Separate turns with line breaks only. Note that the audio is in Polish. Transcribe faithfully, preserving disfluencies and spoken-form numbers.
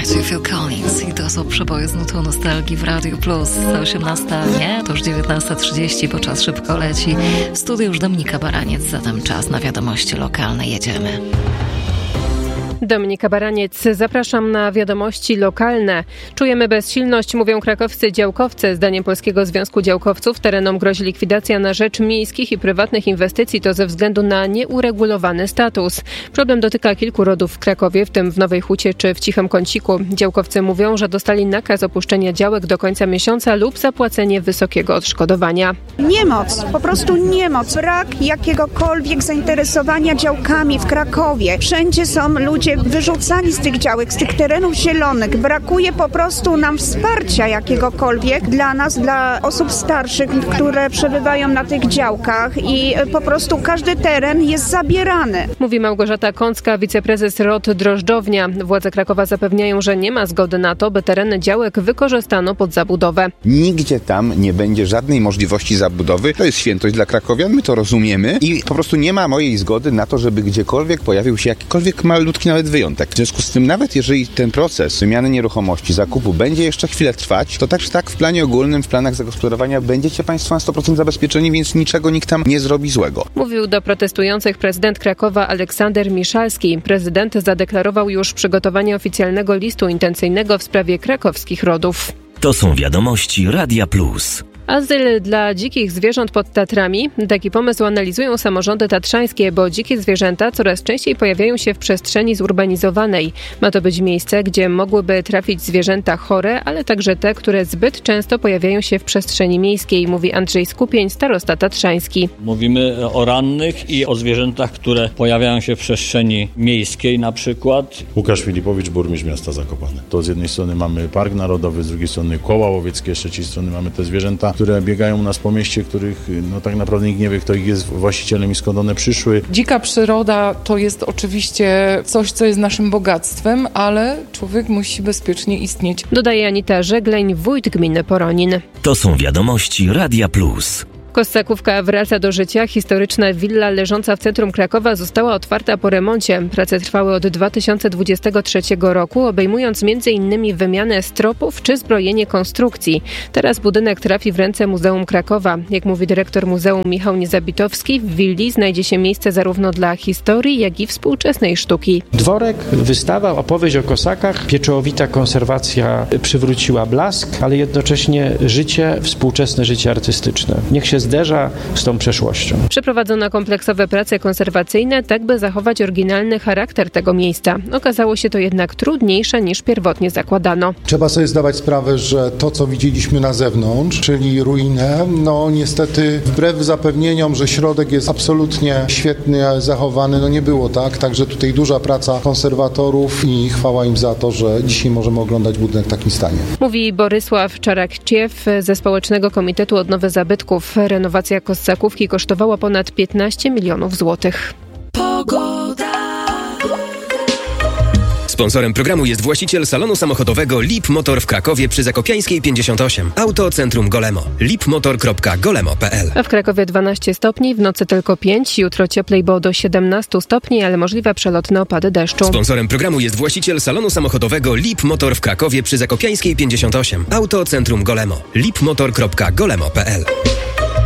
Słuchajcie, Phil Collins i to są przeboje z nutu nostalgii w Radiu Plus. osiemnasta, nie, to już dziewiętnasta trzydzieści, bo czas szybko leci. W studiu już Dominika Baraniec, zatem czas na wiadomości lokalne. Jedziemy.
Dominika Baraniec, zapraszam na wiadomości lokalne. Czujemy bezsilność, mówią krakowscy działkowcy. Zdaniem Polskiego Związku Działkowców terenom grozi likwidacja na rzecz miejskich i prywatnych inwestycji, to ze względu na nieuregulowany status. Problem dotyka kilku rodów w Krakowie, w tym w Nowej Hucie czy w Cichym Kąciku. Działkowcy mówią, że dostali nakaz opuszczenia działek do końca miesiąca lub zapłacenie wysokiego odszkodowania.
Niemoc, po prostu niemoc, brak jakiegokolwiek zainteresowania działkami w Krakowie. Wszędzie są ludzie wyrzucani z tych działek, z tych terenów zielonych. Brakuje po prostu nam wsparcia jakiegokolwiek dla nas, dla osób starszych, które przebywają na tych działkach i po prostu każdy teren jest zabierany.
Mówi Małgorzata Kącka, wiceprezes R O T Drożdżownia. Władze Krakowa zapewniają, że nie ma zgody na to, by tereny działek wykorzystano pod zabudowę.
Nigdzie tam nie będzie żadnej możliwości zabudowy. To jest świętość dla krakowian, my to rozumiemy i po prostu nie ma mojej zgody na to, żeby gdziekolwiek pojawił się jakikolwiek malutki nawet wyjątek. W związku z tym, nawet jeżeli ten proces wymiany nieruchomości, zakupu będzie jeszcze chwilę trwać, to tak czy tak w planie ogólnym, w planach zagospodarowania będziecie Państwo na sto procent zabezpieczeni, więc niczego nikt tam nie zrobi złego.
Mówił do protestujących prezydent Krakowa Aleksander Miszalski. Prezydent zadeklarował już przygotowanie oficjalnego listu intencyjnego w sprawie krakowskich rodów.
To są wiadomości Radia Plus.
Azyl dla dzikich zwierząt pod Tatrami. Taki pomysł analizują samorządy tatrzańskie, bo dzikie zwierzęta coraz częściej pojawiają się w przestrzeni zurbanizowanej. Ma to być miejsce, gdzie mogłyby trafić zwierzęta chore, ale także te, które zbyt często pojawiają się w przestrzeni miejskiej, mówi Andrzej Skupień, starosta tatrzański.
Mówimy o rannych i o zwierzętach, które pojawiają się w przestrzeni miejskiej na przykład.
Łukasz Filipowicz, burmistrz miasta Zakopane. To z jednej strony mamy Park Narodowy, z drugiej strony koła łowieckie, z trzeciej strony mamy te zwierzęta, które biegają u nas po mieście, których no tak naprawdę nikt nie wie, kto ich jest właścicielem i skąd one przyszły.
Dzika przyroda to jest oczywiście coś, co jest naszym bogactwem, ale człowiek musi bezpiecznie istnieć.
Dodaje Anita Żegleń, wójt gminy Poronin.
To są wiadomości Radia Plus.
Kossakówka wraca do życia. Historyczna willa leżąca w centrum Krakowa została otwarta po remoncie. Prace trwały od dwa tysiące dwudziestego trzeciego roku, obejmując między innymi wymianę stropów czy zbrojenie konstrukcji. Teraz budynek trafi w ręce Muzeum Krakowa. Jak mówi dyrektor muzeum Michał Niezabitowski, w willi znajdzie się miejsce zarówno dla historii, jak i współczesnej sztuki.
Dworek, wystawa, opowieść o Kosakach, pieczołowita konserwacja przywróciła blask, ale jednocześnie życie, współczesne życie artystyczne. Niech się zderza z tą przeszłością.
Przeprowadzono kompleksowe prace konserwacyjne, tak by zachować oryginalny charakter tego miejsca. Okazało się to jednak trudniejsze niż pierwotnie zakładano.
Trzeba sobie zdawać sprawę, że to, co widzieliśmy na zewnątrz, czyli ruinę, no niestety wbrew zapewnieniom, że środek jest absolutnie świetnie zachowany, no nie było tak. Także tutaj duża praca konserwatorów i chwała im za to, że dzisiaj możemy oglądać budynek w takim stanie.
Mówi Borysław Czarak-Ciew ze Społecznego Komitetu Odnowy Zabytków. Renowacja Kossakówki kosztowała ponad piętnaście milionów złotych.
Pogoda.
Sponsorem programu jest właściciel salonu samochodowego Lip Motor w Krakowie przy Zakopiańskiej pięćdziesiąt osiem. Auto Centrum Golemo. lipmotor kropka golemo kropka p l.
A w Krakowie dwanaście stopni, w nocy tylko pięć. Jutro cieplej, bo do siedemnaście stopni, ale możliwe przelotne opady deszczu.
Sponsorem programu jest właściciel salonu samochodowego Lip Motor w Krakowie przy Zakopiańskiej pięćdziesiąt osiem. Auto Centrum Golemo. lipmotor kropka golemo kropka p l.